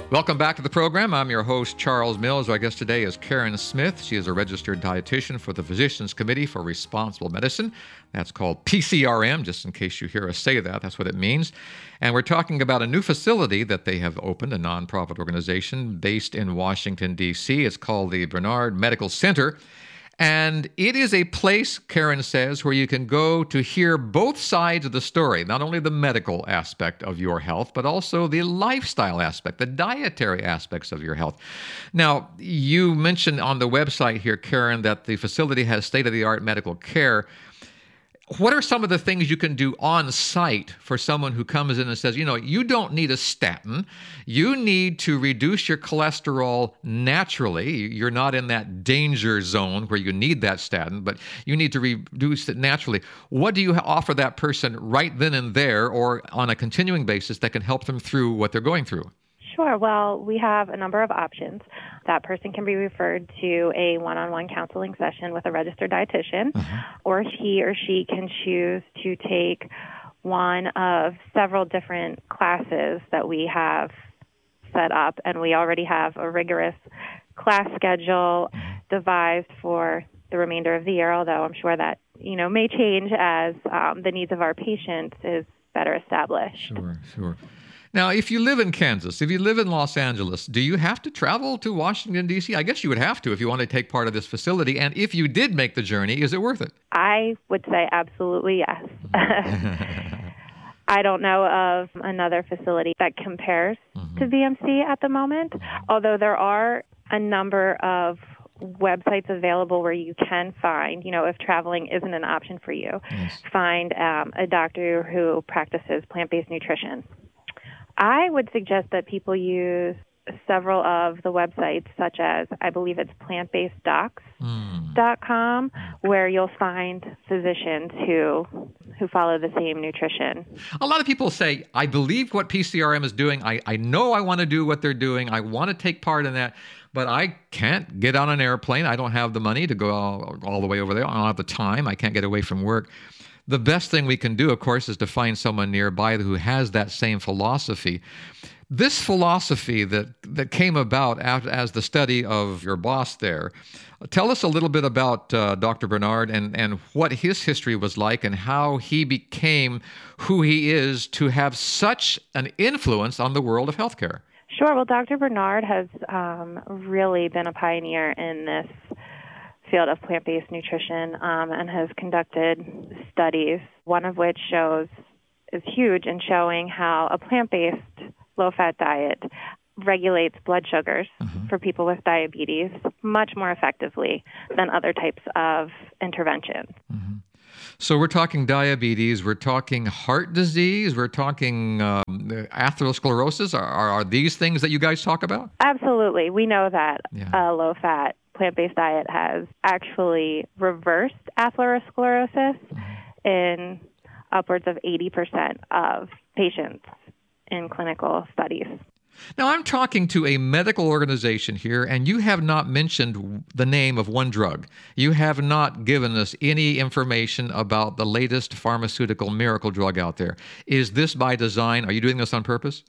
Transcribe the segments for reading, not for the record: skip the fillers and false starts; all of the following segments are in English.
Welcome back to the program. I'm your host, Charles Mills. Our guest today is Karen Smith. She is a registered dietitian for the Physicians Committee for Responsible Medicine. That's called PCRM, just in case you hear us say that. That's what it means. And we're talking about a new facility that they have opened, a nonprofit organization based in Washington, D.C. It's called the Barnard Medical Center. And it is a place, Karen says, where you can go to hear both sides of the story, not only the medical aspect of your health, but also the lifestyle aspect, the dietary aspects of your health. Now, you mentioned on the website here, Karen, that the facility has state-of-the-art medical care. What are some of the things you can do on site for someone who comes in and says, you don't need a statin. You need to reduce your cholesterol naturally. You're not in that danger zone where you need that statin, but you need to reduce it naturally. What do you offer that person right then and there or on a continuing basis that can help them through what they're going through? Sure. Well, we have a number of options. That person can be referred to a one-on-one counseling session with a registered dietitian, or he or she can choose to take one of several different classes that we have set up, and we already have a rigorous class schedule devised for the remainder of the year, although I'm sure that, may change as the needs of our patients is better established. Sure. Now, if you live in Kansas, if you live in Los Angeles, do you have to travel to Washington, D.C.? I guess you would have to if you want to take part of this facility. And if you did make the journey, is it worth it? I would say absolutely yes. I don't know of another facility that compares to VMC at the moment, although there are a number of websites available where you can find, if traveling isn't an option for you, find a doctor who practices plant-based nutrition. I would suggest that people use several of the websites, such as, I believe it's plantbaseddocs.com, where you'll find physicians who follow the same nutrition. A lot of people say, I believe what PCRM is doing. I know I want to do what they're doing. I want to take part in that, but I can't get on an airplane. I don't have the money to go all the way over there. I don't have the time. I can't get away from work. The best thing we can do, of course, is to find someone nearby who has that same philosophy. This philosophy that came about as the study of your boss there, tell us a little bit about Dr. Barnard and what his history was like and how he became who he is to have such an influence on the world of healthcare. Sure. Well, Dr. Barnard has really been a pioneer in this field of plant-based nutrition and has conducted studies, one of which is huge in showing how a plant-based low-fat diet regulates blood sugars for people with diabetes much more effectively than other types of interventions. So we're talking diabetes, we're talking heart disease, we're talking atherosclerosis. Are these things that you guys talk about? Absolutely. We know that low-fat plant-based diet has actually reversed atherosclerosis in upwards of 80% of patients in clinical studies. Now, I'm talking to a medical organization here, and you have not mentioned the name of one drug. You have not given us any information about the latest pharmaceutical miracle drug out there. Is this by design? Are you doing this on purpose?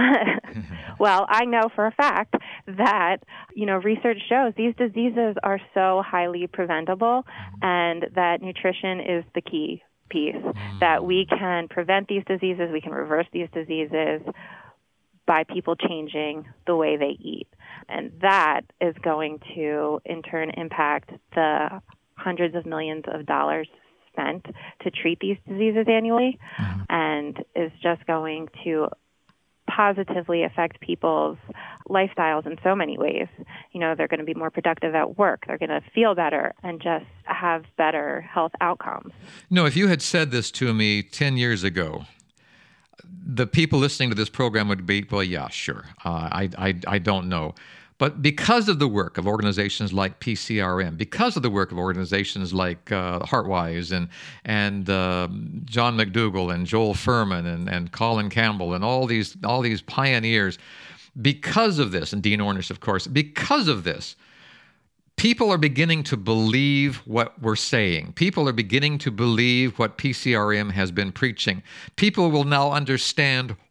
Well, I know for a fact that, research shows these diseases are so highly preventable and that nutrition is the key piece, that we can prevent these diseases, we can reverse these diseases by people changing the way they eat. And that is going to, in turn, impact the hundreds of millions of dollars spent to treat these diseases annually and is just going to positively affect people's lifestyles in so many ways. They're going to be more productive at work. They're going to feel better and just have better health outcomes. If you had said this to me 10 years ago, the people listening to this program would be, well, yeah, sure. I don't know. But because of the work of organizations like PCRM, because of the work of organizations like HeartWise and John McDougall and Joel Furman and Colin Campbell and all these pioneers, because of this, and Dean Ornish, of course, because of this, people are beginning to believe what we're saying. People are beginning to believe what PCRM has been preaching. People will now understand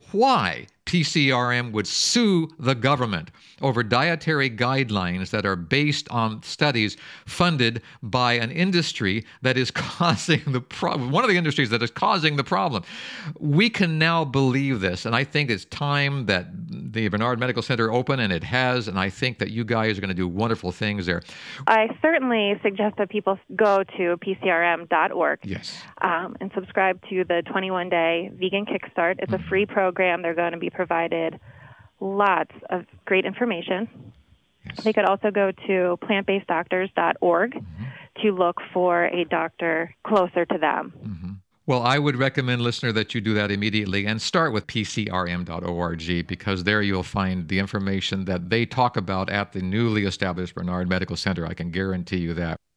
why PCRM would sue the government over dietary guidelines that are based on studies funded by an industry that is causing the problem, one of the industries that is causing the problem. We can now believe this, and I think it's time that the Barnard Medical Center open, and it has, and I think that you guys are going to do wonderful things there. I certainly suggest that people go to PCRM.org and subscribe to the 21-day Vegan Kickstart. It's a free program. They're going to be provided lots of great information. They could also go to plantbaseddoctors.org to look for a doctor closer to them. Well, I would recommend, listener, that you do that immediately and start with pcrm.org, because there you'll find the information that they talk about at the newly established Barnard Medical Center. I can guarantee you that.